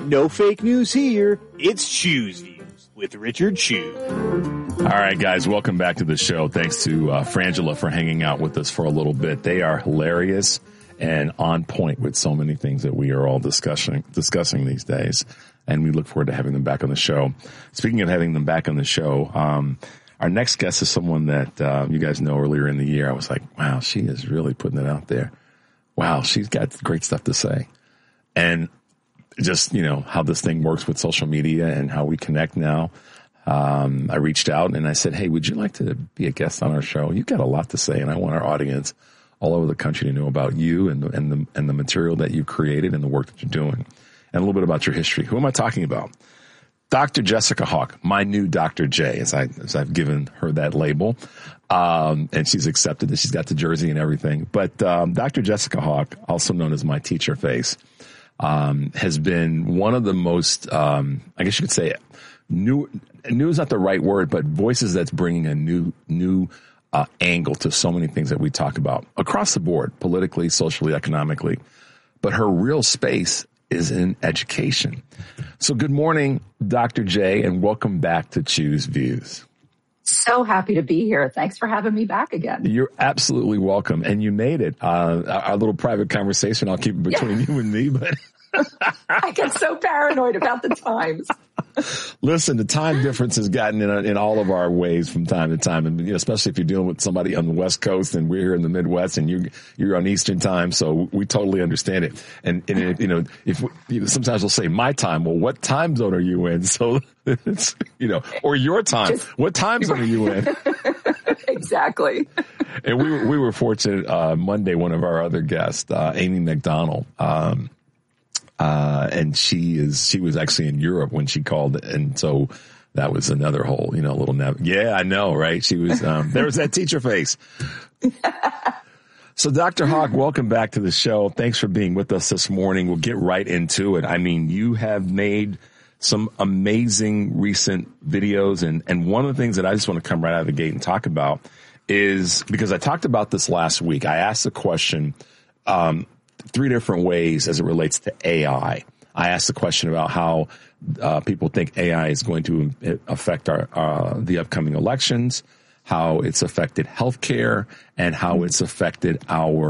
No fake news here. It's Choose Views with Richard Chew. All right, guys, welcome back to the show. Thanks to Frangela for hanging out with us for a little bit. They are hilarious and on point with so many things that we are all discussing these days. And we look forward to having them back on the show. Speaking of having them back on the show, our next guest is someone that you guys know earlier in the year. I was like, wow, she is really putting it out there. Wow, she's got great stuff to say. And just, you know, how this thing works with social media and how we connect now. I reached out and I said, hey, would you like to be a guest on our show? You've got a lot to say, and I want our audience all over the country to know about you and the material that you've created and the work that you're doing, and a little bit about your history. Who am I talking about? Dr. Jessica Hawk, my new Dr. J, as I've given her that label. And she's accepted that she's got the jersey and everything. But Dr. Jessica Hawk, also known as my teacher face, has been one of the most, I guess you could say, new is not the right word, but voices that's bringing a new angle to so many things that we talk about across the board, politically, socially, economically. But her real space is in education. So good morning, Dr. J, and welcome back to Choose Views. So happy to be here. Thanks for having me back again. You're absolutely welcome. And you made it. Our little private conversation, I'll keep it between you and me, but I get so paranoid about the times. Listen, the time difference has gotten in all of our ways from time to time, and especially if you're dealing with somebody on the West Coast and we're here in the Midwest and you're on Eastern time, so we totally understand it. And if sometimes we'll say my time, well, what time zone are you in? So it's or your time, what time zone are you in? Exactly. And we were fortunate. Monday, one of our other guests, Amy McDonald. And she was actually in Europe when she called. And so that was another whole, little yeah, I know, right? She was, there was that teacher face. So Dr. Hawk, welcome back to the show. Thanks for being with us this morning. We'll get right into it. I mean, you have made some amazing recent videos. And one of the things that I just want to come right out of the gate and talk about is, because I talked about this last week, I asked the question, 3 different ways as it relates to AI. I asked the question about how people think AI is going to affect the upcoming elections, how it's affected healthcare, and how it's affected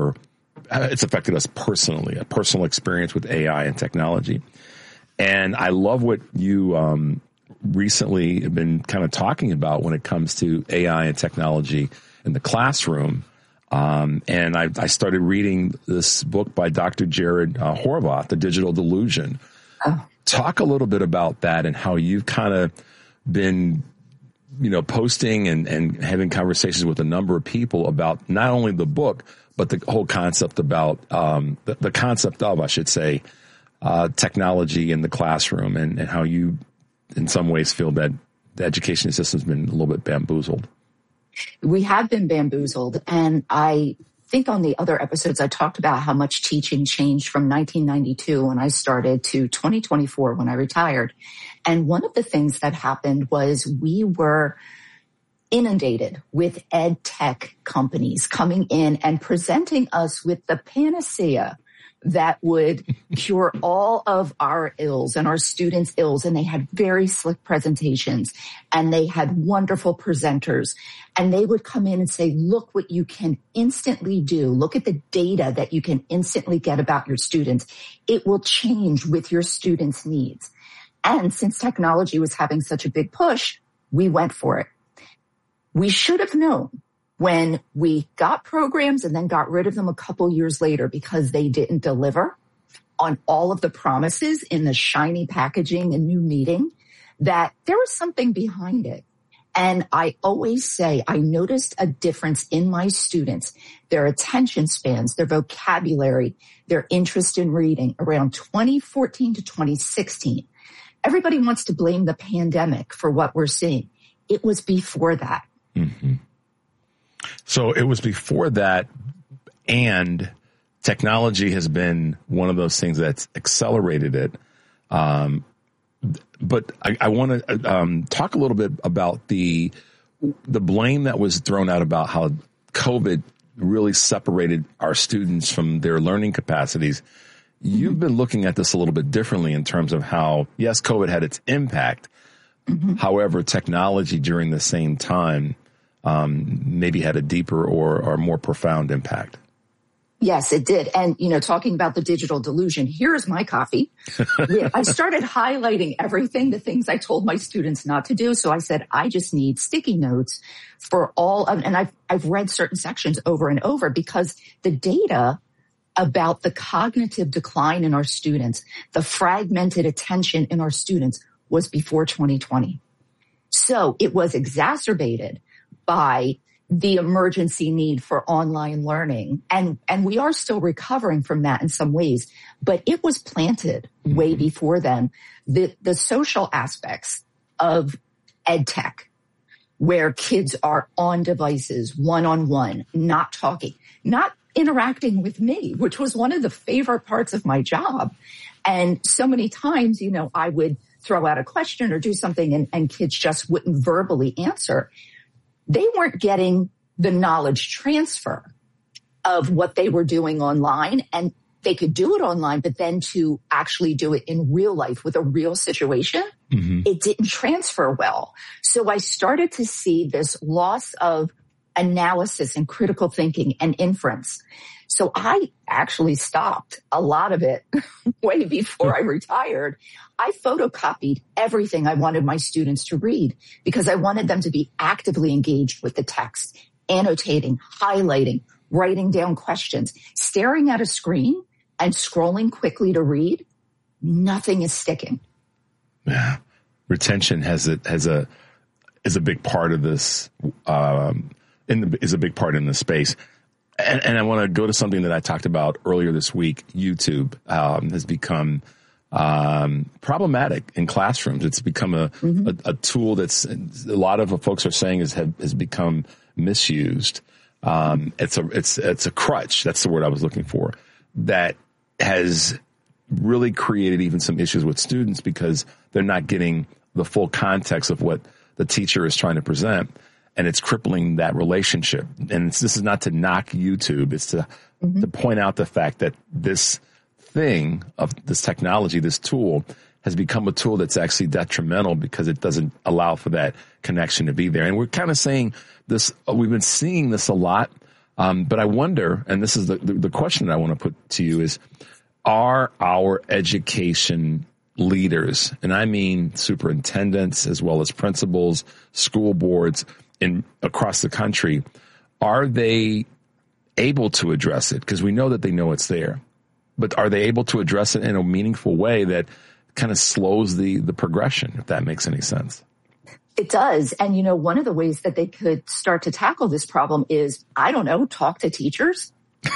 us personally, a personal experience with AI and technology. And I love what you recently have been kind of talking about when it comes to AI and technology in the classroom. And I started reading this book by Dr. Jared Horvath, The Digital Delusion. Oh. Talk a little bit about that and how you've kind of been, posting and having conversations with a number of people about not only the book, but the whole concept about, the concept of, I should say, technology in the classroom and how you, in some ways, feel that the education system's been a little bit bamboozled. We have been bamboozled. And I think on the other episodes, I talked about how much teaching changed from 1992 when I started to 2024 when I retired. And one of the things that happened was we were inundated with ed tech companies coming in and presenting us with the panacea that would cure all of our ills and our students' ills. And they had very slick presentations and they had wonderful presenters. And they would come in and say, look what you can instantly do. Look at the data that you can instantly get about your students. It will change with your students' needs. And since technology was having such a big push, we went for it. We should have known when we got programs and then got rid of them a couple years later because they didn't deliver on all of the promises in the shiny packaging and new meeting, that there was something behind it. And I always say I noticed a difference in my students, their attention spans, their vocabulary, their interest in reading around 2014 to 2016. Everybody wants to blame the pandemic for what we're seeing. It was before that. Mm-hmm. So it was before that, and technology has been one of those things that's accelerated it. But I want to talk a little bit about the blame that was thrown out about how COVID really separated our students from their learning capacities. You've been looking at this a little bit differently in terms of how, yes, COVID had its impact. However, technology during the same time maybe had a deeper or more profound impact. Yes, it did. And, talking about the digital delusion, here's my copy. I started highlighting everything, the things I told my students not to do. So I said, I just need sticky notes for all of, and I've read certain sections over and over because the data about the cognitive decline in our students, the fragmented attention in our students was before 2020. So it was exacerbated by the emergency need for online learning. And we are still recovering from that in some ways, but it was planted way before then. The social aspects of ed tech, where kids are on devices, one-on-one, not talking, not interacting with me, which was one of the favorite parts of my job. And so many times, I would throw out a question or do something and kids just wouldn't verbally answer. They weren't getting the knowledge transfer of what they were doing online, and they could do it online, but then to actually do it in real life with a real situation, it didn't transfer well. So I started to see this loss of analysis and critical thinking and inference. So I actually stopped a lot of it way before I retired. I photocopied everything I wanted my students to read because I wanted them to be actively engaged with the text, annotating, highlighting, writing down questions, staring at a screen and scrolling quickly to read. Nothing is sticking. Yeah. Retention is a big part of this, is a big part in this space. And I want to go to something that I talked about earlier this week. YouTube has become problematic in classrooms. It's become a tool that's a lot of folks are saying has become misused. It's a crutch. That's the word I was looking for. That has really created even some issues with students because they're not getting the full context of what the teacher is trying to present. And it's crippling that relationship. And this is not to knock YouTube. It's to point out the fact that this thing of this technology, this tool, has become a tool that's actually detrimental because it doesn't allow for that connection to be there. And we're kind of saying this, we've been seeing this a lot. But I wonder, and this is the question that I want to put to you is, are our education leaders, and I mean superintendents as well as principals, school boards, across the country, are they able to address it? Because we know that they know it's there, but are they able to address it in a meaningful way that kind of slows the progression, if that makes any sense? It does. And, one of the ways that they could start to tackle this problem is, I don't know, talk to teachers,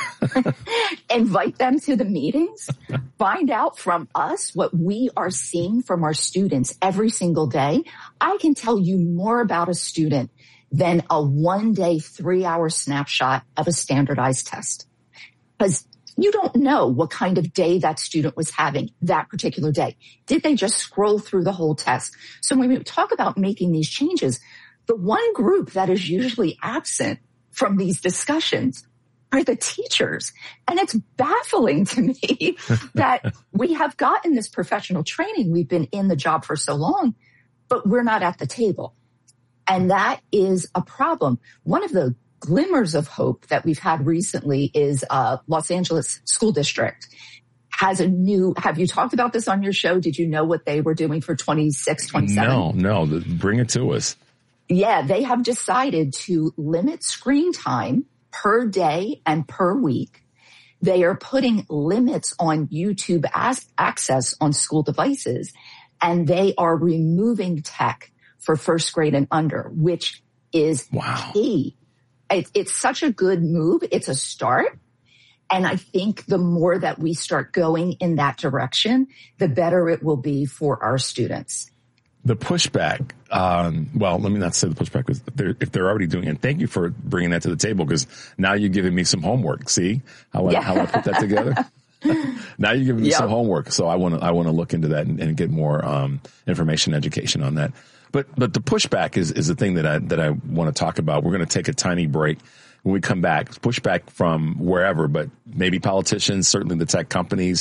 invite them to the meetings, find out from us what we are seeing from our students every single day. I can tell you more about a student than a 1-day, 3-hour snapshot of a standardized test. Because you don't know what kind of day that student was having that particular day. Did they just scroll through the whole test? So when we talk about making these changes, the one group that is usually absent from these discussions are the teachers. And it's baffling to me that we have gotten this professional training. We've been in the job for so long, but we're not at the table. And that is a problem. One of the glimmers of hope that we've had recently is Los Angeles School District has have you talked about this on your show? Did you know what they were doing for 26, 27? No, bring it to us. Yeah, they have decided to limit screen time per day and per week. They are putting limits on YouTube access on school devices, and they are removing tech for first grade and under, which is key. It's such a good move. It's a start. And I think the more that we start going in that direction, the better it will be for our students. The pushback, well, let me not say the pushback, because if they're already doing it, thank you for bringing that to the table, because now you're giving me some homework. See how I put that together? Now you're giving me some homework. So I want to look into that and get more information, education on that. But the pushback is the thing that I want to talk about. We're going to take a tiny break. When we come back, pushback from wherever, but maybe politicians, certainly the tech companies,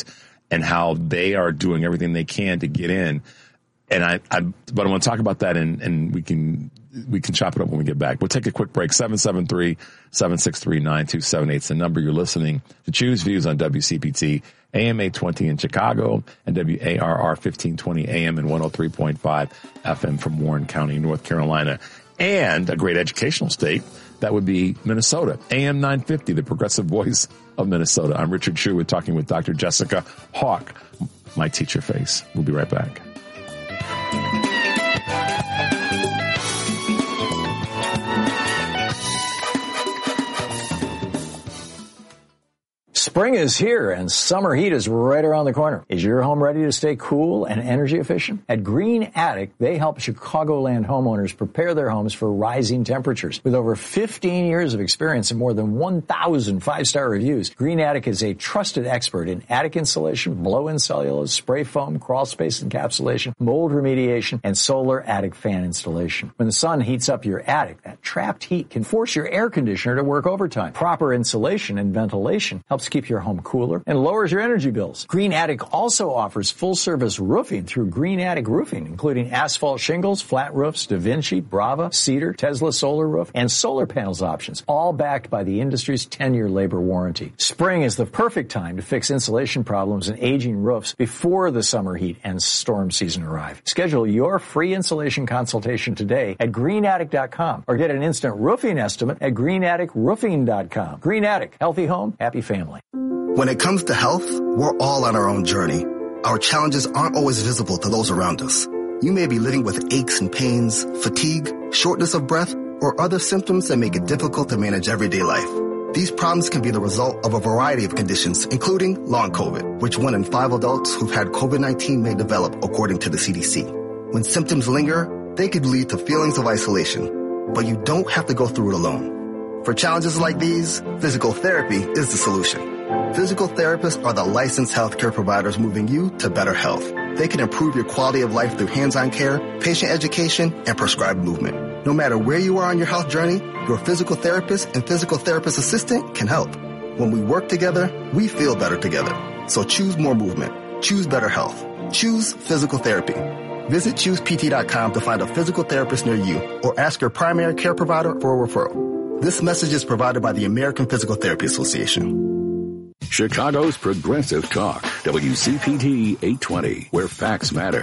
and how they are doing everything they can to get in. And but I want to talk about that, and we can chop it up when we get back. We'll take a quick break. 773-763-9278 is the number. You're listening to Choose Views on WCPT, AM 820 in Chicago, and WARR 1520 AM and 103.5 FM from Warren County, North Carolina, and a great educational state. That would be Minnesota, AM 950, the progressive voice of Minnesota. I'm Richard Chu. We're talking with Dr. Jessica Hawk, my teacher face. We'll be right back. Spring is here and summer heat is right around the corner. Is your home ready to stay cool and energy efficient? At Green Attic, they help Chicagoland homeowners prepare their homes for rising temperatures. With over 15 years of experience and more than 1,000 five-star reviews, Green Attic is a trusted expert in attic insulation, blow-in cellulose, spray foam, crawl space encapsulation, mold remediation, and solar attic fan installation. When the sun heats up your attic, that trapped heat can force your air conditioner to work overtime. Proper insulation and ventilation helps keep your home cooler and lowers your energy bills. Green Attic also offers full-service roofing through Green Attic Roofing, including asphalt shingles, flat roofs, Da Vinci, Brava, Cedar, Tesla solar roof, and solar panels options, all backed by the industry's 10-year labor warranty. Spring is the perfect time to fix insulation problems and aging roofs before the summer heat and storm season arrive. Schedule your free insulation consultation today at greenattic.com or get an instant roofing estimate at greenatticroofing.com. Green Attic, healthy home, happy family. When it comes to health, we're all on our own journey. Our challenges aren't always visible to those around us. You may be living with aches and pains, fatigue, shortness of breath, or other symptoms that make it difficult to manage everyday life. These problems can be the result of a variety of conditions, including long COVID, which 1 in 5 adults who've had COVID-19 may develop, according to the CDC. When symptoms linger, they could lead to feelings of isolation, but you don't have to go through it alone. For challenges like these, physical therapy is the solution. Physical therapists are the licensed healthcare providers moving you to better health. They can improve your quality of life through hands-on care, patient education, and prescribed movement. No matter where you are on your health journey, your physical therapist and physical therapist assistant can help. When we work together, we feel better together. So choose more movement. Choose better health. Choose physical therapy. Visit ChoosePT.com to find a physical therapist near you or ask your primary care provider for a referral. This message is provided by the American Physical Therapy Association. Chicago's Progressive Talk, WCPT 820, where facts matter.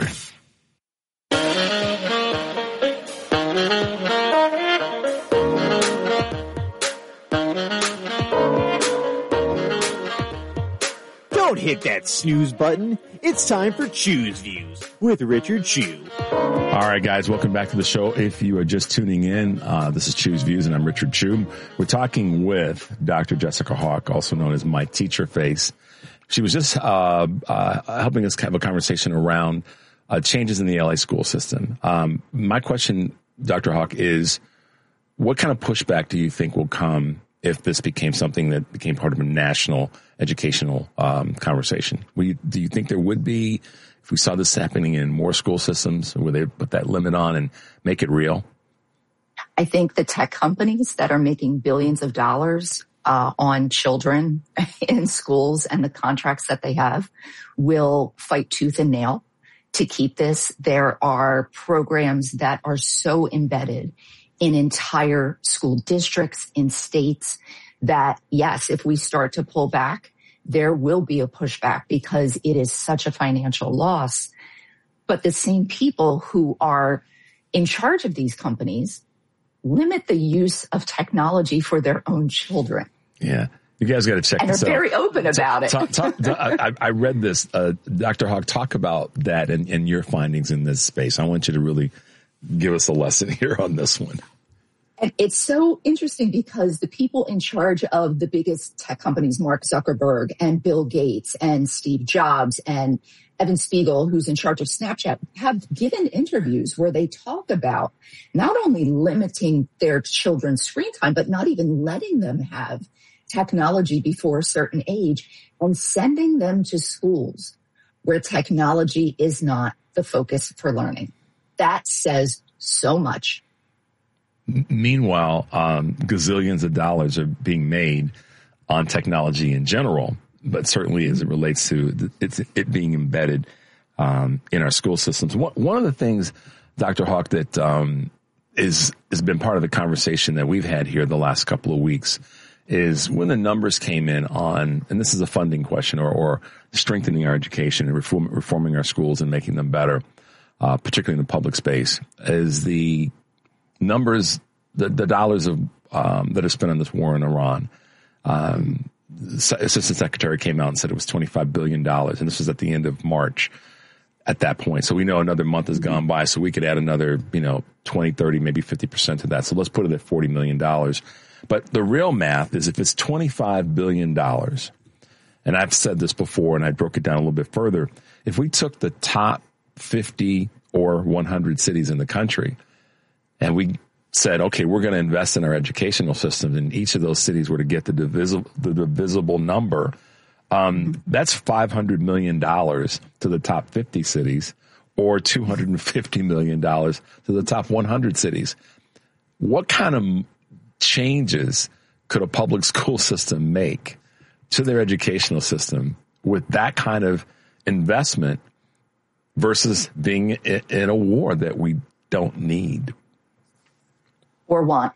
Don't hit that snooze button. It's time for Choose Views with Richard Chu. All right, guys, welcome back to the show. If you are just tuning in, this is Choose Views, and I'm Richard Chu. We're talking with Dr. Jessica Hawk, also known as My Teacher Face. She was just helping us have a conversation around changes in the LA school system. My question, Dr. Hawk, is what kind of pushback do you think will come if this became something that became part of a national educational conversation? Do you think there would be, if we saw this happening in more school systems, where they put that limit on and make it real? I think the tech companies that are making billions of dollars on children in schools and the contracts that they have will fight tooth and nail to keep this. There are programs that are so embedded in entire school districts, in states, that yes, if we start to pull back, there will be a pushback because it is such a financial loss. But the same people who are in charge of these companies limit the use of technology for their own children. Yeah. You guys got to check this out. And they're very open about it. I read this. Dr. Hawk, talk about that and your findings in this space. I want you to really give us a lesson here on this one. And it's so interesting because the people in charge of the biggest tech companies, Mark Zuckerberg and Bill Gates and Steve Jobs and Evan Spiegel, who's in charge of Snapchat, have given interviews where they talk about not only limiting their children's screen time, but not even letting them have technology before a certain age and sending them to schools where technology is not the focus for learning. That says so much. Meanwhile, gazillions of dollars are being made on technology in general. but certainly as it relates to it being embedded in our school systems. One of the things, Dr. Hawk, that has been part of the conversation that we've had here the last couple of weeks is when the numbers came in on, and this is a funding question, or strengthening our education and reforming our schools and making them better, particularly in the public space, is the numbers, the dollars of that are spent on this war in Iran. Assistant Secretary came out and said it was $25 billion, and this was at the end of March at that point. So we know another month has gone by, so we could add another, 20, 30, maybe 50% to that. So let's put it at $40 million. But the real math is if it's $25 billion, and I've said this before and I broke it down a little bit further, if we took the top 50 or 100 cities in the country and we said, okay, we're going to invest in our educational systems, and each of those cities were to get the divisible number, that's $500 million to the top 50 cities, or $250 million to the top 100 cities. What kind of changes could a public school system make to their educational system with that kind of investment versus being in a war that we don't need? Or want.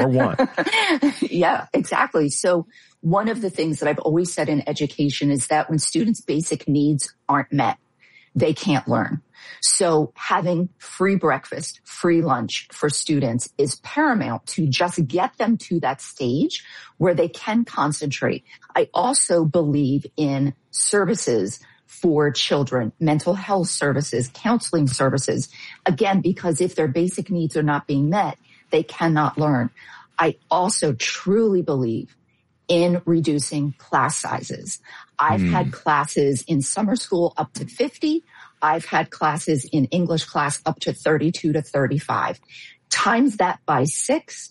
Yeah, exactly. So one of the things that I've always said in education is that when students' basic needs aren't met, they can't learn. So having free breakfast, free lunch for students is paramount to just get them to that stage where they can concentrate. I also believe in services for children, mental health services, counseling services, again, because if their basic needs are not being met, they cannot learn. I also truly believe in reducing class sizes. I've had classes in summer school up to 50. I've had classes in English class up to 32 to 35. Times that by 6,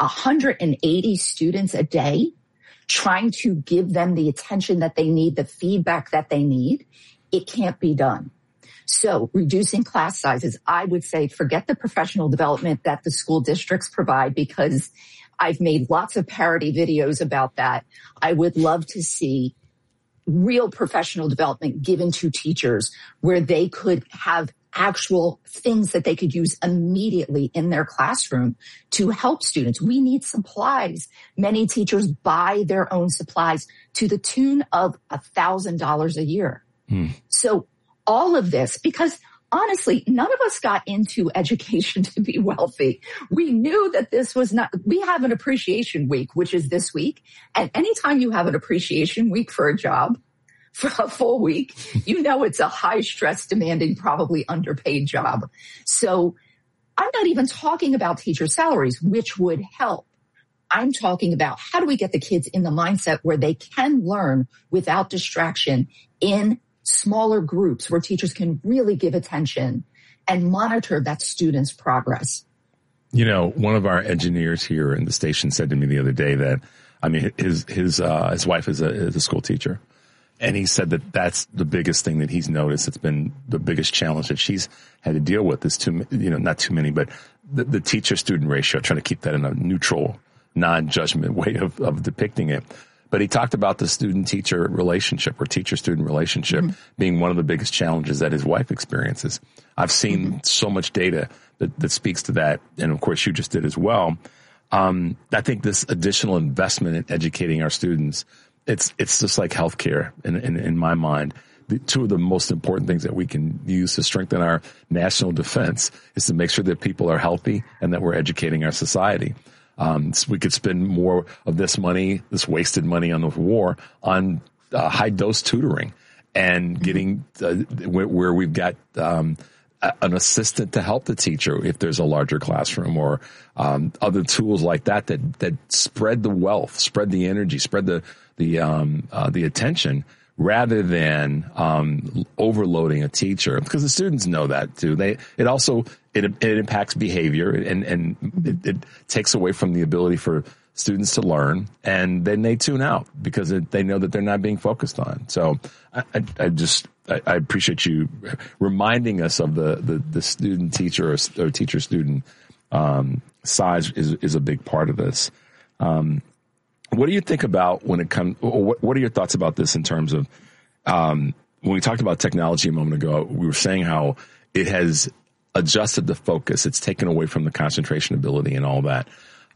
180 students a day, trying to give them the attention that they need, the feedback that they need. It can't be done. So reducing class sizes, I would say forget the professional development that the school districts provide, because I've made lots of parody videos about that. I would love to see real professional development given to teachers where they could have actual things that they could use immediately in their classroom to help students. We need supplies. Many teachers buy their own supplies to the tune of $1,000 a year. So all of this, because honestly, none of us got into education to be wealthy. We knew that this was not, we have an appreciation week, which is this week. And anytime you have an appreciation week for a job, for a full week, it's a high stress, demanding, probably underpaid job. So I'm not even talking about teacher salaries, which would help. I'm talking about how do we get the kids in the mindset where they can learn without distraction in smaller groups where teachers can really give attention and monitor that student's progress. One of our engineers here in the station said to me the other day that, his wife is a school teacher. And he said that that's the biggest thing that he's noticed. It's been the biggest challenge that she's had to deal with is not too many, but the teacher-student ratio, trying to keep that in a neutral, non-judgment way of depicting it. But he talked about the student-teacher relationship or teacher-student relationship being one of the biggest challenges that his wife experiences. I've seen so much data that speaks to that. And of course, you just did as well. I think this additional investment in educating our students, it's just like healthcare in my mind. Two of the most important things that we can use to strengthen our national defense is to make sure that people are healthy and that we're educating our society. So we could spend more of this money, this wasted money on the war, on high dose tutoring and getting where we've got an assistant to help the teacher if there's a larger classroom, or other tools like that spread the wealth, spread the energy, spread the attention, rather than overloading a teacher, because the students know that too. It impacts behavior, and it takes away from the ability for students to learn, and then they tune out because they know that they're not being focused on. So I appreciate you reminding us of the student teacher or teacher student size is a big part of this. What do you think about when it comes, what are your thoughts about this in terms of, when we talked about technology a moment ago, we were saying how it has adjusted the focus. It's taken away from the concentration ability and all that.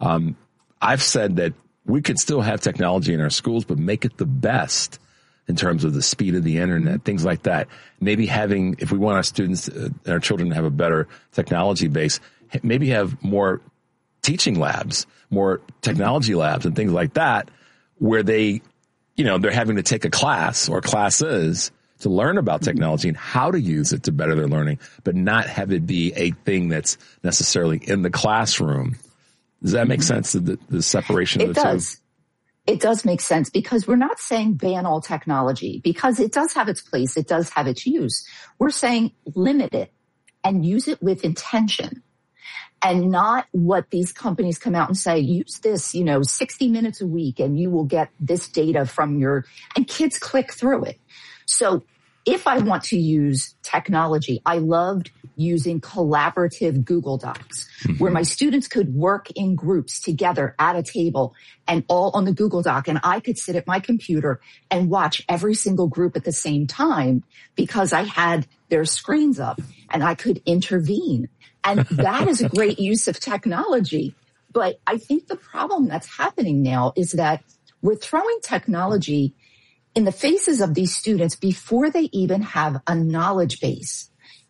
I've said that we could still have technology in our schools, but make it the best in terms of the speed of the internet, things like that. Maybe having, if we want our students, our children to have a better technology base, maybe have more teaching labs, more technology labs and things like that, where they, you know, they're having to take a class or classes to learn about technology and how to use it to better their learning, but not have it be a thing that's necessarily in the classroom. Does that make sense, the separation of the two? It does. It does make sense, because we're not saying ban all technology, because it does have its place. It does have its use. We're saying limit it and use it with intention, and not what these companies come out and say, use this, 60 minutes a week and you will get this data from and kids click through it. So if I want to use technology, I loved using collaborative Google Docs, where my students could work in groups together at a table and all on the Google Doc. And I could sit at my computer and watch every single group at the same time, because I had their screens up and I could intervene. And that is a great use of technology. But I think the problem that's happening now is that we're throwing technology in the faces of these students before they even have a knowledge base.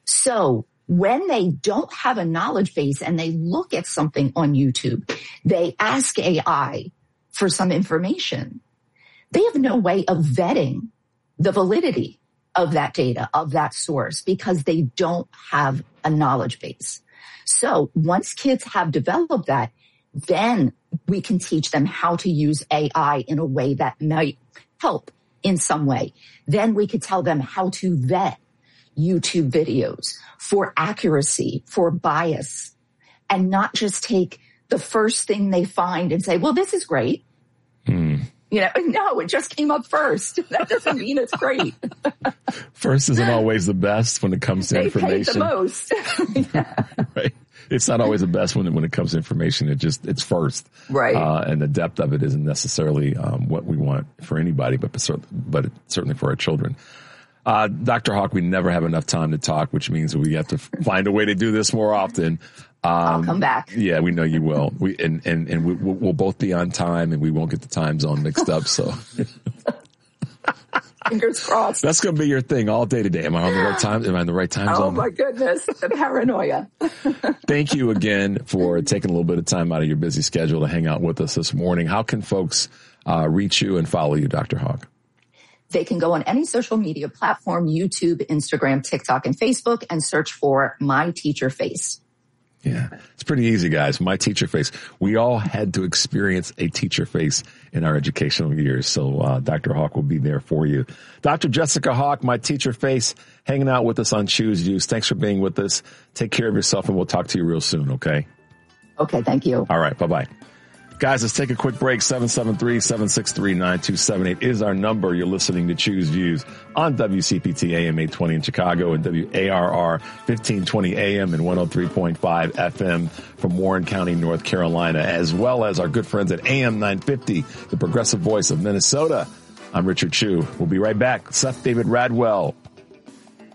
So when they don't have a knowledge base and they look at something on YouTube, they ask AI for some information. They have no way of vetting the validity of that data, of that source, because they don't have a knowledge base. So once kids have developed that, then we can teach them how to use AI in a way that might help in some way. Then we could tell them how to vet YouTube videos for accuracy, for bias, and not just take the first thing they find and say, well, this is great. No, it just came up first. That doesn't mean it's great. First isn't always the best when it comes to information. They pay the most. Yeah. Right. It's not always the best when it comes to information. It's first. Right. And the depth of it isn't necessarily what we want for anybody, but certainly for our children. Dr. Hawk, we never have enough time to talk, which means we have to find a way to do this more often. I'll come back. Yeah, we know you will. We'll both be on time, and we won't get the time zone mixed up. So, fingers crossed. That's going to be your thing all day today. Am I on the right time? Am I in the right time zone? Oh my goodness, the paranoia. Thank you again for taking a little bit of time out of your busy schedule to hang out with us this morning. How can folks reach you and follow you, Dr. Hawk? They can go on any social media platform, YouTube, Instagram, TikTok, and Facebook, and search for My Teacher Face. Yeah, it's pretty easy, guys. My Teacher Face. We all had to experience a teacher face in our educational years. So Dr. Hawk will be there for you. Dr. Jessica Hawk, My Teacher Face, hanging out with us on Choose Views. Thanks for being with us. Take care of yourself, and we'll talk to you real soon, okay? Okay, thank you. All right, bye-bye. Guys, let's take a quick break. 773-763-9278 is our number. You're listening to Choose Views on WCPT AM 820 in Chicago and WARR 1520 AM and 103.5 FM from Warren County, North Carolina, as well as our good friends at AM 950, the progressive voice of Minnesota. I'm Richard Chu. We'll be right back. Seth David Radwell